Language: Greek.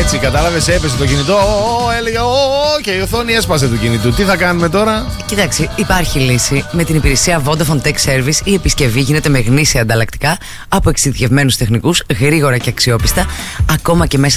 έτσι, κατάλαβες, έπεσε το κινητό, έλεγα και η οθόνη έσπασε του κινητού. Τι θα κάνουμε τώρα? Κοιτάξτε, υπάρχει λύση. Με την υπηρεσία Vodafone Tech Service η επισκευή γίνεται με γνήσια ανταλλακτικά από εξειδικευμένους τεχνικούς, γρήγορα και αξιόπιστα, ακόμα και μέσα